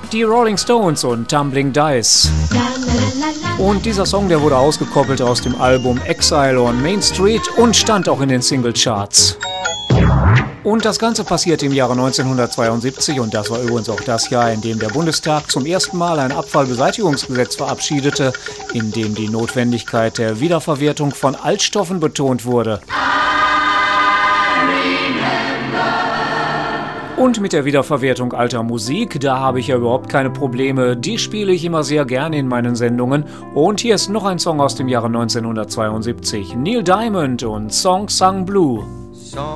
Die Rolling Stones und Tumbling Dice. Und dieser Song, der wurde ausgekoppelt aus dem Album Exile on Main Street und stand auch in den Singlecharts. Und das Ganze passierte im Jahre 1972 und das war übrigens auch das Jahr, in dem der Bundestag zum ersten Mal ein Abfallbeseitigungsgesetz verabschiedete, in dem die Notwendigkeit der Wiederverwertung von Altstoffen betont wurde. Und mit der Wiederverwertung alter Musik, da habe ich ja überhaupt keine Probleme. Die spiele ich immer sehr gerne in meinen Sendungen. Und hier ist noch ein Song aus dem Jahre 1972. Neil Diamond und Song Sung Blue. Song